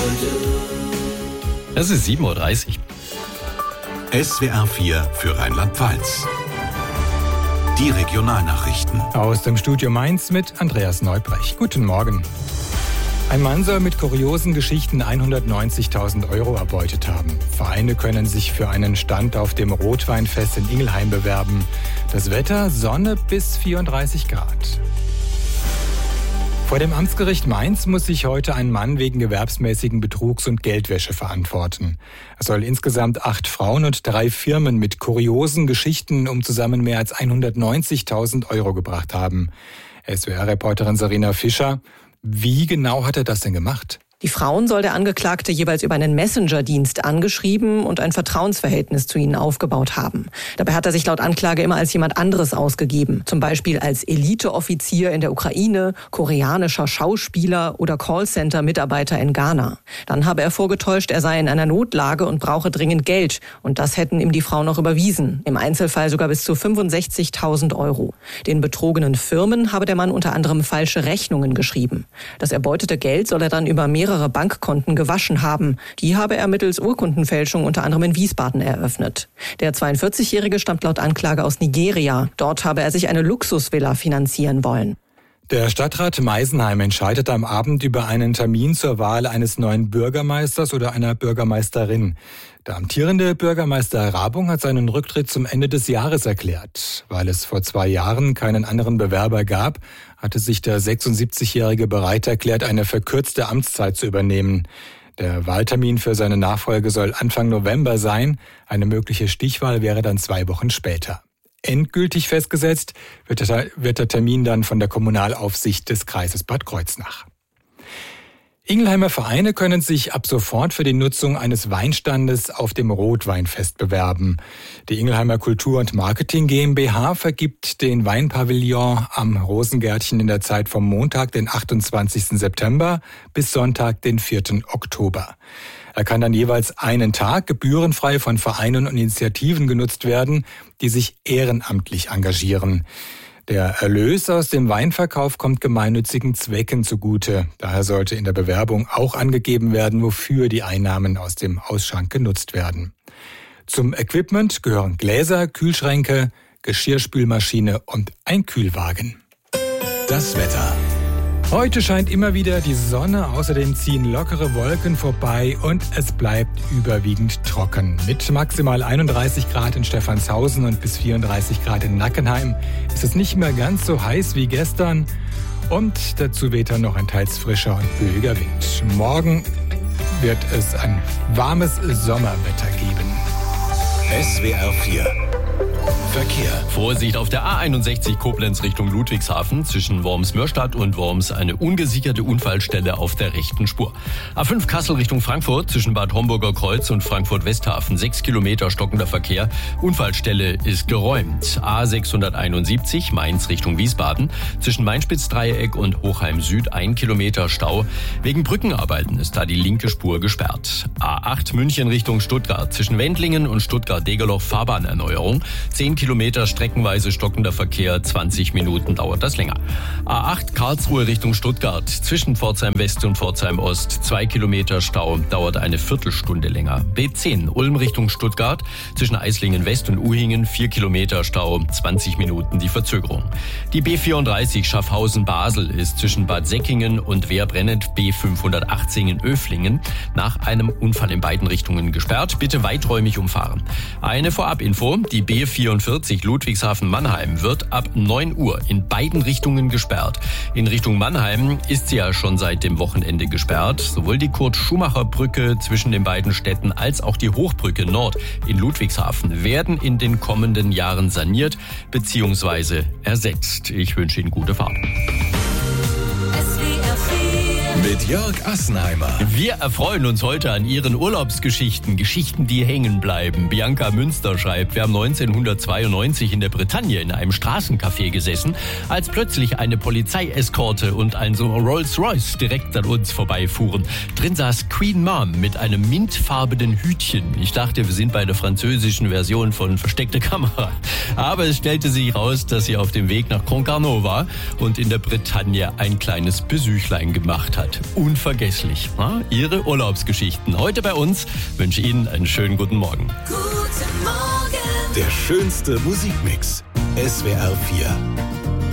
Es ist 7:30 Uhr. SWR 4 für Rheinland-Pfalz. Die Regionalnachrichten. Aus dem Studio Mainz mit Andreas Neubrecht. Guten Morgen. Ein Mann soll mit kuriosen Geschichten 190.000 € erbeutet haben. Vereine können sich für einen Stand auf dem Rotweinfest in Ingelheim bewerben. Das Wetter: Sonne bis 34 Grad. Vor dem Amtsgericht Mainz muss sich heute ein Mann wegen gewerbsmäßigen Betrugs und Geldwäsche verantworten. Er soll insgesamt 8 Frauen und 3 Firmen mit kuriosen Geschichten um zusammen mehr als 190.000 € gebracht haben. SWR-Reporterin Sarina Fischer: Wie genau hat er das denn gemacht? Die Frauen soll der Angeklagte jeweils über einen Messenger-Dienst angeschrieben und ein Vertrauensverhältnis zu ihnen aufgebaut haben. Dabei hat er sich laut Anklage immer als jemand anderes ausgegeben. Zum Beispiel als Eliteoffizier in der Ukraine, koreanischer Schauspieler oder Callcenter-Mitarbeiter in Ghana. Dann habe er vorgetäuscht, er sei in einer Notlage und brauche dringend Geld. Und das hätten ihm die Frauen noch überwiesen. Im Einzelfall sogar bis zu 65.000 €. Den betrogenen Firmen habe der Mann unter anderem falsche Rechnungen geschrieben. Das erbeutete Geld soll er dann über mehrere Bankkonten gewaschen haben. Die habe er mittels Urkundenfälschung unter anderem in Wiesbaden eröffnet. Der 42-Jährige stammt laut Anklage aus Nigeria. Dort habe er sich eine Luxusvilla finanzieren wollen. Der Stadtrat Meisenheim entscheidet am Abend über einen Termin zur Wahl eines neuen Bürgermeisters oder einer Bürgermeisterin. Der amtierende Bürgermeister Rabung hat seinen Rücktritt zum Ende des Jahres erklärt. Weil es vor 2 Jahren keinen anderen Bewerber gab, hatte sich der 76-Jährige bereit erklärt, eine verkürzte Amtszeit zu übernehmen. Der Wahltermin für seine Nachfolge soll Anfang November sein. Eine mögliche Stichwahl wäre dann 2 Wochen später. Endgültig festgesetzt wird der Termin dann von der Kommunalaufsicht des Kreises Bad Kreuznach. Ingelheimer Vereine können sich ab sofort für die Nutzung eines Weinstandes auf dem Rotweinfest bewerben. Die Ingelheimer Kultur- und Marketing GmbH vergibt den Weinpavillon am Rosengärtchen in der Zeit vom Montag, den 28. September bis Sonntag, den 4. Oktober. Er kann dann jeweils einen Tag gebührenfrei von Vereinen und Initiativen genutzt werden, die sich ehrenamtlich engagieren. Der Erlös aus dem Weinverkauf kommt gemeinnützigen Zwecken zugute. Daher sollte in der Bewerbung auch angegeben werden, wofür die Einnahmen aus dem Ausschank genutzt werden. Zum Equipment gehören Gläser, Kühlschränke, Geschirrspülmaschine und ein Kühlwagen. Das Wetter. Heute scheint immer wieder die Sonne, außerdem ziehen lockere Wolken vorbei und es bleibt überwiegend trocken. Mit maximal 31 Grad in Stephanshausen und bis 34 Grad in Nackenheim ist es nicht mehr ganz so heiß wie gestern und dazu weht dann noch ein teils frischer und böiger Wind. Morgen wird es ein warmes Sommerwetter geben. SWR 4 Verkehr. Vorsicht auf der A61 Koblenz Richtung Ludwigshafen. Zwischen Worms-Mörstadt und Worms eine ungesicherte Unfallstelle auf der rechten Spur. A5 Kassel Richtung Frankfurt zwischen Bad Homburger Kreuz und Frankfurt-Westhafen. 6 Kilometer stockender Verkehr. Unfallstelle ist geräumt. A671 Mainz Richtung Wiesbaden. Zwischen Mainspitz-Dreieck und Hochheim Süd 1 Kilometer Stau. Wegen Brückenarbeiten ist da die linke Spur gesperrt. A8 München Richtung Stuttgart. Zwischen Wendlingen und Stuttgart-Degerloch Fahrbahnerneuerung. 10 Kilometer streckenweise stockender Verkehr, 20 Minuten dauert das länger. A8 Karlsruhe Richtung Stuttgart, zwischen Pforzheim West und Pforzheim Ost, 2 Kilometer Stau, dauert eine Viertelstunde länger. B10 Ulm Richtung Stuttgart, zwischen Eislingen West und Uhingen, 4 Kilometer Stau, 20 Minuten die Verzögerung. Die B34 Schaffhausen-Basel ist zwischen Bad Säckingen und Wehrbrennend B518 in Öflingen nach einem Unfall in beiden Richtungen gesperrt. Bitte weiträumig umfahren. Eine Vorabinfo, die B44 Ludwigshafen-Mannheim wird ab 9 Uhr in beiden Richtungen gesperrt. In Richtung Mannheim ist sie ja schon seit dem Wochenende gesperrt. Sowohl die Kurt-Schumacher-Brücke zwischen den beiden Städten als auch die Hochbrücke Nord in Ludwigshafen werden in den kommenden Jahren saniert bzw. ersetzt. Ich wünsche Ihnen gute Fahrt. Mit Jörg Assenheimer. Wir erfreuen uns heute an Ihren Urlaubsgeschichten, Geschichten, die hängen bleiben. Bianca Münster schreibt, wir haben 1992 in der Bretagne in einem Straßencafé gesessen, als plötzlich eine Polizeieskorte und ein so Rolls-Royce direkt an uns vorbeifuhren. Drin saß Queen Mom mit einem mintfarbenen Hütchen. Ich dachte, wir sind bei der französischen Version von Versteckte Kamera. Aber es stellte sich raus, dass sie auf dem Weg nach Concarneau war und in der Bretagne ein kleines Besüchlein gemacht hat. unvergesslich. Ihre Urlaubsgeschichten. Heute bei uns. Wünsche Ihnen einen schönen guten Morgen. Der schönste Musikmix. SWR 4.